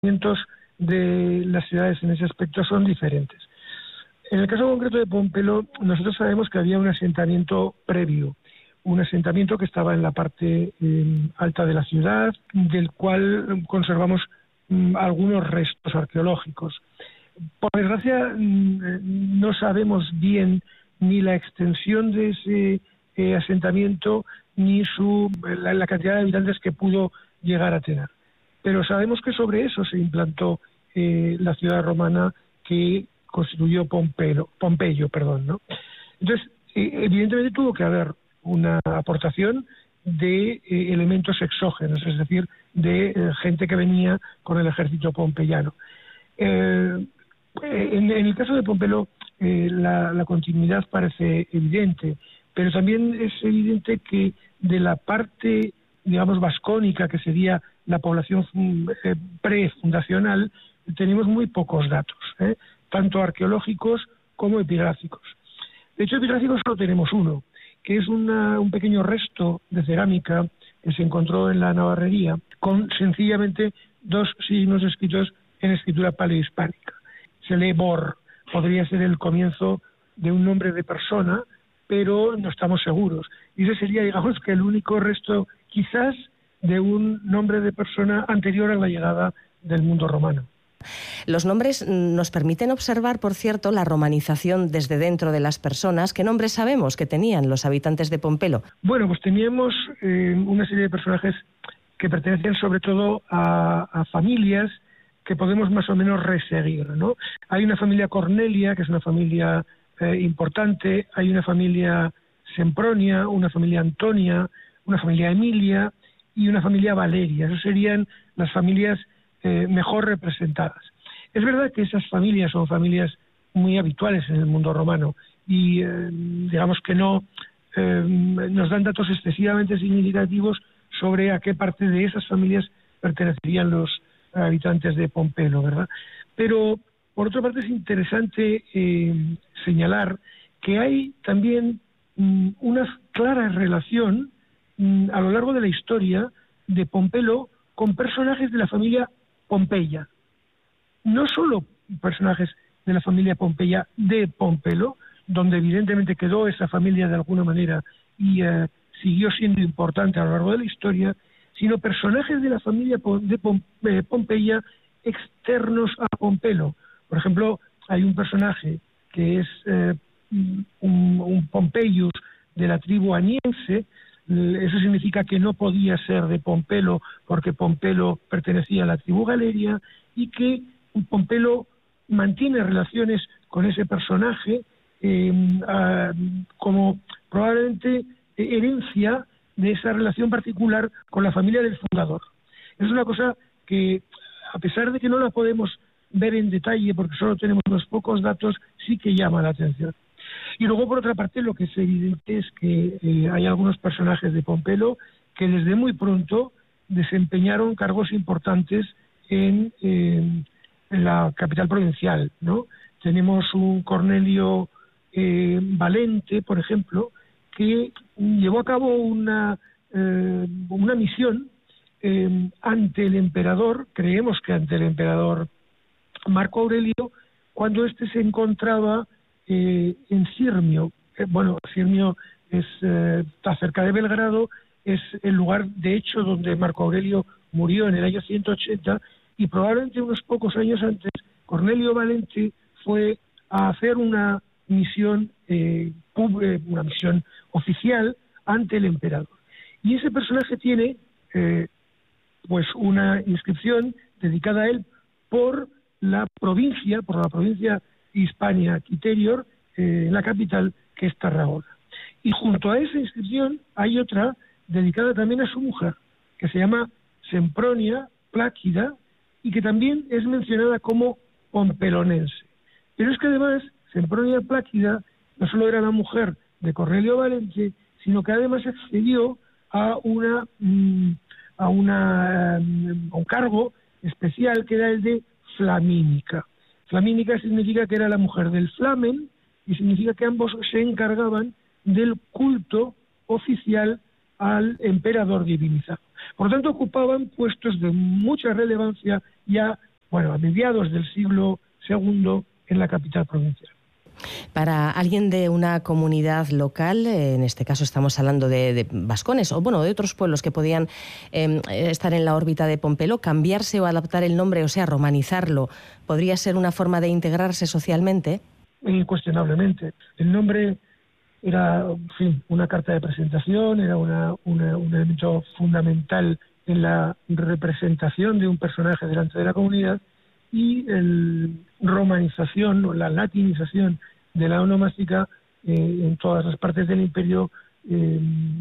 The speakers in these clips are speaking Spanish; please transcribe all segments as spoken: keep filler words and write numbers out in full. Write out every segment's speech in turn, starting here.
de las ciudades en ese aspecto son diferentes. En el caso concreto de Pompelo, nosotros sabemos que había un asentamiento previo, un asentamiento que estaba en la parte eh, alta de la ciudad, del cual conservamos mm, algunos restos arqueológicos. Por desgracia, mm, no sabemos bien ni la extensión de ese eh, asentamiento ni su, la, la cantidad de habitantes que pudo llegar a tener. Pero sabemos que sobre eso se implantó eh, la ciudad romana que constituyó Pompeyo, Pompeyo, perdón, ¿no? Entonces, eh, evidentemente tuvo que haber una aportación de eh, elementos exógenos, es decir, de eh, gente que venía con el ejército pompeyano. Eh, en, en el caso de Pompelo, eh, la, la continuidad parece evidente, pero también es evidente que de la parte, digamos, vascónica, que sería la población eh, prefundacional, tenemos muy pocos datos, ¿eh? tanto arqueológicos como epigráficos. De hecho, epigráficos solo tenemos uno, que es una, un pequeño resto de cerámica que se encontró en la Navarrería, con sencillamente dos signos escritos en escritura paleohispánica. Se lee Bor, podría ser el comienzo de un nombre de persona, pero no estamos seguros. Y ese sería, digamos, que el único resto, quizás, de un nombre de persona anterior a la llegada del mundo romano. Los nombres nos permiten observar, por cierto, la romanización desde dentro de las personas. ¿Qué nombres sabemos que tenían los habitantes de Pompelo? Bueno, pues teníamos eh, una serie de personajes que pertenecían sobre todo a, a familias que podemos más o menos reseguir, ¿no? Hay una familia Cornelia, que es una familia eh, importante, hay una familia Sempronia, una familia Antonia, una familia Emilia y una familia Valeria. Esas serían las familias eh, mejor representadas. Es verdad que esas familias son familias muy habituales en el mundo romano y eh, digamos que no eh, nos dan datos excesivamente significativos sobre a qué parte de esas familias pertenecerían los habitantes de Pompelo, ¿verdad? Pero por otra parte es interesante eh, señalar que hay también mm, una clara relación mm, a lo largo de la historia de Pompelo con personajes de la familia Pompeya. No solo personajes de la familia Pompeya de Pompelo, donde evidentemente quedó esa familia de alguna manera y eh, siguió siendo importante a lo largo de la historia, sino personajes de la familia de Pompeya externos a Pompelo. Por ejemplo, hay un personaje que es eh, un, un Pompeius de la tribu aniense. Eso significa que no podía ser de Pompelo porque Pompelo pertenecía a la tribu Galeria y que Pompelo mantiene relaciones con ese personaje eh, a, como probablemente herencia de esa relación particular con la familia del fundador. Es una cosa que, a pesar de que no la podemos ver en detalle porque solo tenemos unos pocos datos, sí que llama la atención. Y luego, por otra parte, lo que es evidente es que eh, hay algunos personajes de Pompelo que desde muy pronto desempeñaron cargos importantes en, eh, en la capital provincial, ¿no? Tenemos un Cornelio eh, Valente, por ejemplo, que llevó a cabo una, eh, una misión eh, ante el emperador, creemos que ante el emperador Marco Aurelio, cuando éste se encontraba eh, en Sirmio. Eh, bueno, Sirmio es, eh, está cerca de Belgrado, es el lugar, de hecho, donde Marco Aurelio murió en el año ciento ochenta, y probablemente unos pocos años antes, Cornelio Valente fue a hacer una misión, eh, pub, eh, una misión oficial ante el emperador. Y ese personaje tiene eh, pues una inscripción dedicada a él por la provincia, por la provincia Hispania Quiterior, eh, la capital, que es Tarragona. Y junto a esa inscripción hay otra dedicada también a su mujer, que se llama Sempronia Pláquida, y que también es mencionada como pompelonense. Pero es que además Sempronia Pláquida no solo era la mujer de Cornelio Valente, sino que además accedió a una a, una, a un cargo especial que era el de flamínica. Flamínica significa que era la mujer del Flamen y significa que ambos se encargaban del culto oficial al emperador divinizado. Por lo tanto, ocupaban puestos de mucha relevancia ya bueno, a mediados del siglo segundo en la capital provincial. Para alguien de una comunidad local, en este caso estamos hablando de, de vascones o bueno de otros pueblos que podían eh, estar en la órbita de Pompelo, cambiarse o adaptar el nombre, o sea, romanizarlo, ¿podría ser una forma de integrarse socialmente? Incuestionablemente. El nombre era, en fin, una carta de presentación, era una, una, un elemento fundamental en la representación de un personaje delante de la comunidad, y la romanización o la latinización de la onomástica eh, en todas las partes del imperio eh,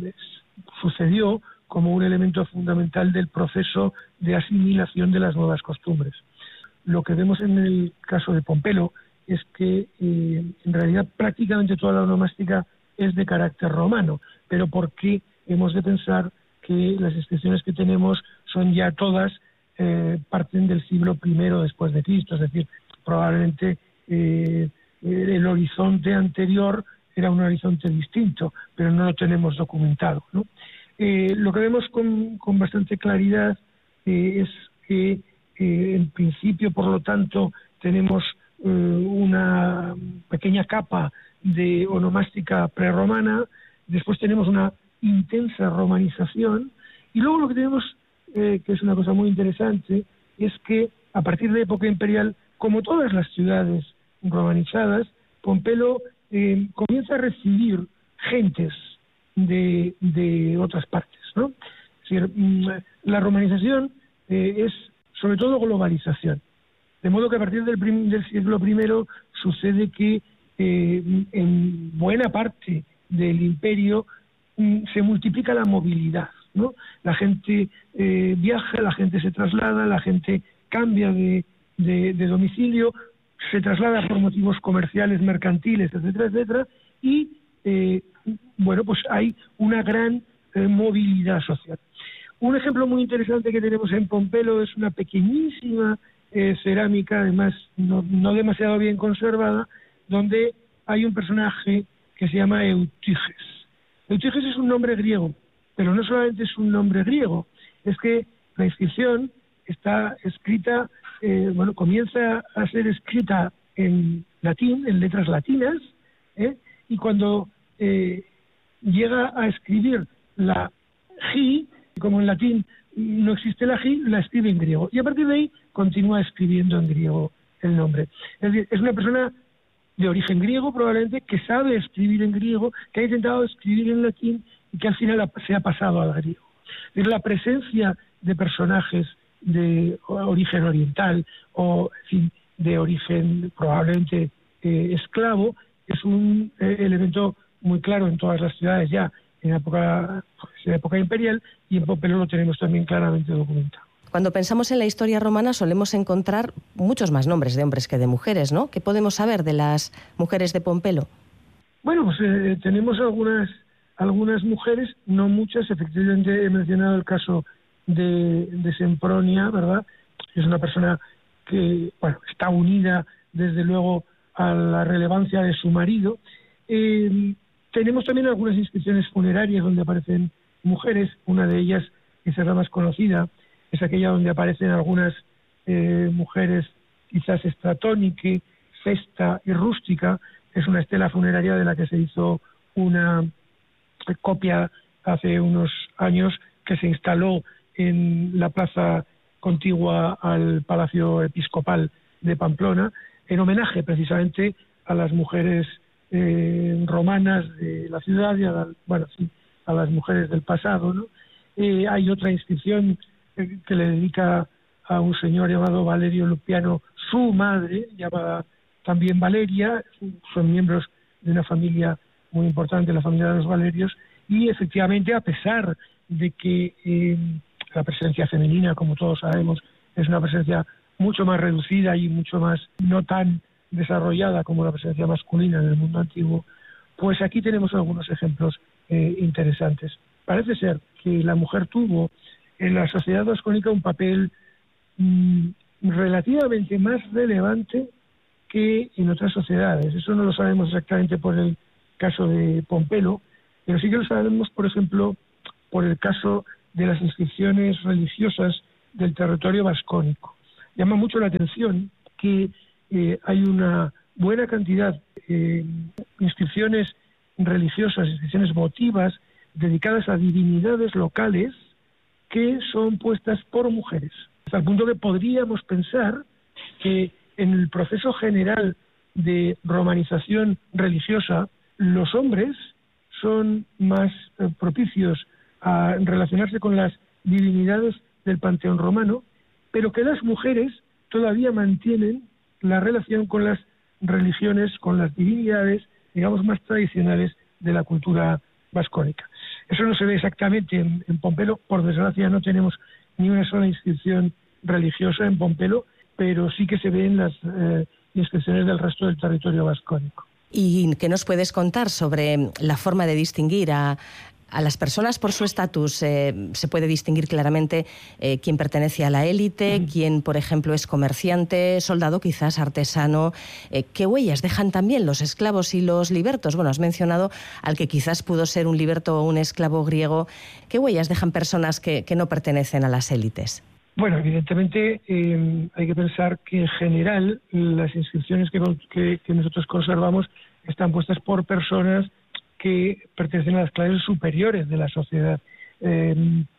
sucedió como un elemento fundamental del proceso de asimilación de las nuevas costumbres. Lo que vemos en el caso de Pompelo es que eh, en realidad prácticamente toda la onomástica es de carácter romano, pero ¿por qué hemos de pensar que las inscripciones que tenemos son ya todas Eh, parten del siglo primero después de Cristo? Es decir, probablemente eh, el horizonte anterior era un horizonte distinto, pero no lo tenemos documentado, ¿no? Eh, lo que vemos con, con bastante claridad eh, es que eh, en principio, por lo tanto, tenemos eh, una pequeña capa de onomástica prerromana, después tenemos una intensa romanización, y luego lo que tenemos Eh, que es una cosa muy interesante, es que a partir de época imperial, como todas las ciudades romanizadas, Pompelo eh, comienza a recibir gentes de, de otras partes, ¿no? Es decir, la romanización eh, es sobre todo globalización, de modo que a partir del, prim, del siglo primero sucede que eh, en buena parte del imperio mm, se multiplica la movilidad, ¿no? La gente eh, viaja, la gente se traslada, la gente cambia de, de, de domicilio, se traslada por motivos comerciales, mercantiles, etcétera, etcétera, y eh, bueno, pues hay una gran eh, movilidad social. Un ejemplo muy interesante que tenemos en Pompelo es una pequeñísima eh, cerámica, además no, no demasiado bien conservada, donde hay un personaje que se llama Eutíges. Eutíges es un nombre griego, pero no solamente es un nombre griego, es que la inscripción está escrita, eh, bueno, comienza a ser escrita en latín, en letras latinas, ¿eh? Y cuando eh, llega a escribir la G, como en latín no existe la G, la escribe en griego, y a partir de ahí continúa escribiendo en griego el nombre. Es decir, es una persona de origen griego probablemente, que sabe escribir en griego, que ha intentado escribir en latín y que al final se ha pasado al griego. Es la presencia de personajes de origen oriental o, en fin, de origen probablemente eh, esclavo, es un eh, elemento muy claro en todas las ciudades ya en época, pues, en época imperial, y en Pompelo lo tenemos también claramente documentado. Cuando pensamos en la historia romana solemos encontrar muchos más nombres de hombres que de mujeres, ¿no? ¿Qué podemos saber de las mujeres de Pompelo? Bueno, pues eh, tenemos algunas algunas mujeres, no muchas. Efectivamente he mencionado el caso de, de Sempronia, ¿verdad? Es una persona que, bueno, está unida desde luego a la relevancia de su marido. Eh, tenemos también algunas inscripciones funerarias donde aparecen mujeres. Una de ellas, que es la más conocida, es aquella donde aparecen algunas eh, mujeres, quizás estratónique, festa y rústica. Es una estela funeraria de la que se hizo una copia hace unos años, que se instaló en la plaza contigua al Palacio Episcopal de Pamplona, en homenaje precisamente a las mujeres eh, romanas de la ciudad y a, la, bueno, sí, a las mujeres del pasado, ¿no? Eh, hay otra inscripción eh, que le dedica a un señor llamado Valerio Lupiano, su madre, llamada también Valeria. Son miembros de una familia muy importante, la familia de los Valerios, y efectivamente, a pesar de que eh, la presencia femenina, como todos sabemos, es una presencia mucho más reducida y mucho más no tan desarrollada como la presencia masculina en el mundo antiguo, pues aquí tenemos algunos ejemplos eh, interesantes. Parece ser que la mujer tuvo en la sociedad vascónica un papel mmm, relativamente más relevante que en otras sociedades. Eso no lo sabemos exactamente por el caso de Pompelo, pero sí que lo sabemos, por ejemplo, por el caso de las inscripciones religiosas del territorio vascónico. llama mucho la atención que eh, hay una buena cantidad de eh, inscripciones religiosas, inscripciones votivas, dedicadas a divinidades locales que son puestas por mujeres. Hasta el punto que podríamos pensar que en el proceso general de romanización religiosa, los hombres son más eh, propicios a relacionarse con las divinidades del panteón romano, pero que las mujeres todavía mantienen la relación con las religiones, con las divinidades, digamos, más tradicionales de la cultura vascónica. Eso no se ve exactamente en, en Pompelo. Por desgracia no tenemos ni una sola inscripción religiosa en Pompelo, pero sí que se ve en las eh, inscripciones del resto del territorio vascónico. ¿Y qué nos puedes contar sobre la forma de distinguir a, a las personas por su estatus? Eh, se puede distinguir claramente eh, quién pertenece a la élite, uh-huh. quién, por ejemplo, es comerciante, soldado, quizás artesano. Eh, ¿Qué huellas dejan también los esclavos y los libertos? Bueno, has mencionado al que quizás pudo ser un liberto o un esclavo griego. ¿Qué huellas dejan personas que, que no pertenecen a las élites? Bueno, evidentemente eh, hay que pensar que en general las inscripciones que, que, que nosotros conservamos están puestas por personas que pertenecen a las clases superiores de la sociedad. Eh,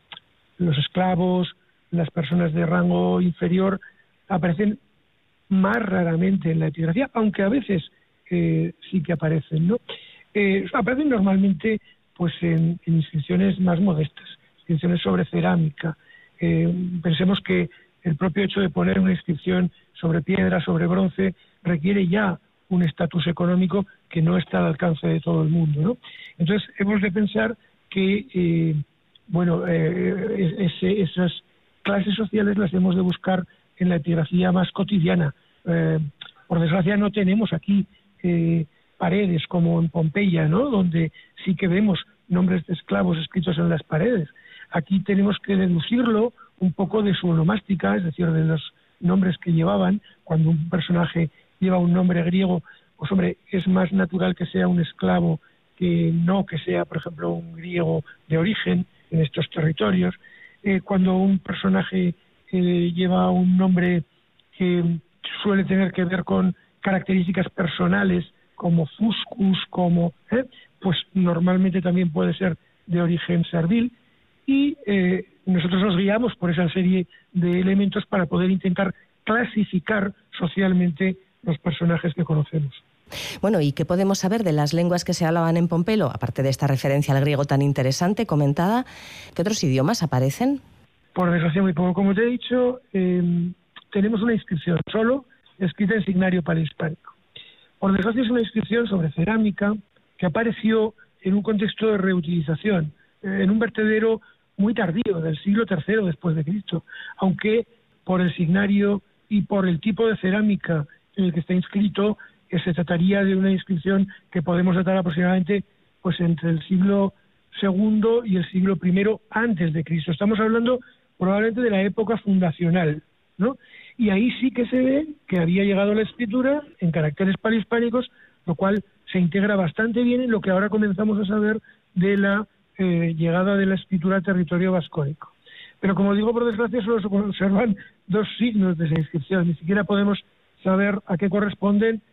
los esclavos, las personas de rango inferior aparecen más raramente en la epigrafía, aunque a veces eh, sí que aparecen, ¿no? Eh, aparecen normalmente pues en, en inscripciones más modestas, inscripciones sobre cerámica. Eh, pensemos que el propio hecho de poner una inscripción sobre piedra, sobre bronce, requiere ya un estatus económico que no está al alcance de todo el mundo, ¿no? Entonces, hemos de pensar que, eh, bueno, eh, ese, esas clases sociales las hemos de buscar en la epigrafía más cotidiana. Eh, por desgracia, no tenemos aquí eh, paredes como en Pompeya, ¿no?, donde sí que vemos nombres de esclavos escritos en las paredes. Aquí tenemos que deducirlo un poco de su onomástica, es decir, de los nombres que llevaban. Cuando un personaje lleva un nombre griego, pues hombre, es más natural que sea un esclavo que no que sea, por ejemplo, un griego de origen en estos territorios. Eh, cuando un personaje eh, lleva un nombre que suele tener que ver con características personales, como Fuscus, como, ¿eh? pues normalmente también puede ser de origen servil. Y eh, nosotros nos guiamos por esa serie de elementos para poder intentar clasificar socialmente los personajes que conocemos. Bueno, ¿y qué podemos saber de las lenguas que se hablaban en Pompelo? Aparte de esta referencia al griego tan interesante, comentada, ¿qué otros idiomas aparecen? Por desgracia, muy poco. Como te he dicho, eh, tenemos una inscripción solo escrita en signario prehispánico. Por desgracia, es una inscripción sobre cerámica que apareció en un contexto de reutilización, eh, en un vertedero muy tardío, del siglo tercero después de Cristo, aunque por el signario y por el tipo de cerámica en el que está inscrito, que se trataría de una inscripción que podemos datar aproximadamente pues entre el siglo segundo y el siglo primero antes de Cristo. Estamos hablando probablemente de la época fundacional, ¿no? Y ahí sí que se ve que había llegado la escritura en caracteres prehispánicos, lo cual se integra bastante bien en lo que ahora comenzamos a saber de la eh, llegada de la escritura al territorio vascónico. Pero como digo, por desgracia, solo se conservan dos signos de esa inscripción, ni siquiera podemos saber a qué corresponden,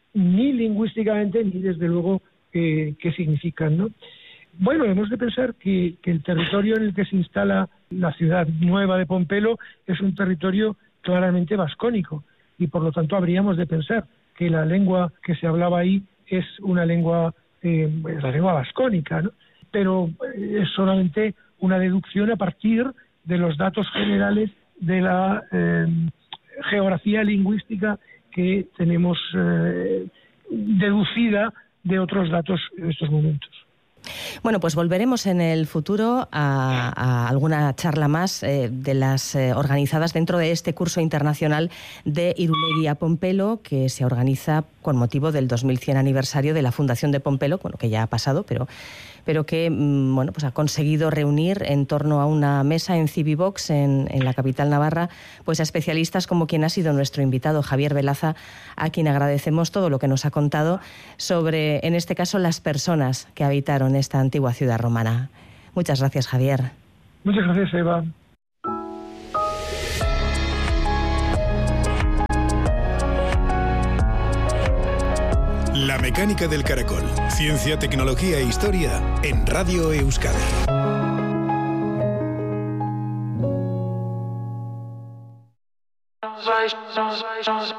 ni lingüísticamente, ni desde luego eh, qué significan, ¿no? Bueno, hemos de pensar que, que el territorio en el que se instala la ciudad nueva de Pompelo es un territorio claramente vascónico, y por lo tanto habríamos de pensar que la lengua que se hablaba ahí es una lengua, eh, la lengua vascónica, ¿no? Pero es solamente una deducción a partir de los datos generales de la eh, geografía lingüística que tenemos eh, deducida de otros datos en estos momentos. Bueno, pues volveremos en el futuro a, a alguna charla más eh, de las eh, organizadas dentro de este curso internacional de Irulegui a Pompelo, que se organiza con motivo del dos mil cien aniversario de la fundación de Pompelo, bueno, que ya ha pasado, pero, pero que mm, bueno, pues ha conseguido reunir en torno a una mesa en Civivox, en, en la capital navarra, pues a especialistas como quien ha sido nuestro invitado, Javier Velaza, a quien agradecemos todo lo que nos ha contado sobre, en este caso, las personas que habitaron esta antigua ciudad romana. Muchas gracias, Javier. Muchas gracias, Eva. La mecánica del caracol. Ciencia, tecnología e historia en Radio Euskadi.